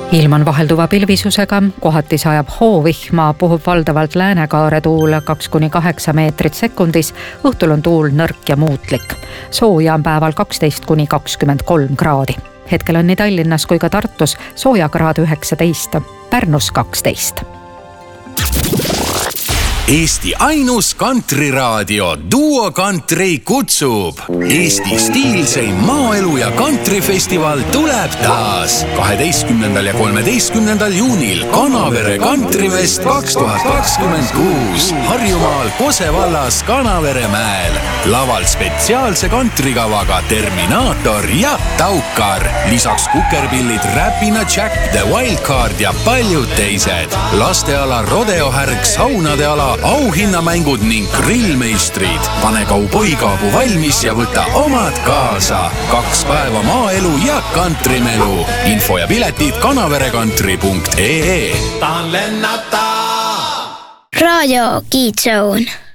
Ilm on vahelduva pilvisusega, kohati sajab hoovihma, puhub valdavalt läänekaare tuul 2–8 meetrit sekundis, õhtul on tuul nõrk ja muutlik. Sooja on päeval 12–23 kraadi. Hetkel on nii Tallinnas kui ka Tartus soojakraad 19, Pärnus 12. Eesti ainus kantriraadio Duo Country kutsub. Eesti stiilseim maaelu ja kantrifestival tuleb taas 12. ja 13. juunil Kanavere Kantrifest 2026 Harjumaal Kose vallas Kanaveremäel. Laval spetsiaalse kantrikavaga Terminaator ja Taukar. Lisaks kukerpillid Räpina Jack, The Wildcard ja paljud teised. Lasteala rodeohärg, saunade ala, auhinnamängud ning grillmeistrid. Pane kauboikaabu valmis ja võta omad kaasa. 2 päeva maaelu ja kantrimelu. Info ja piletid kanaverekantri.ee. Raadio Kids Zone.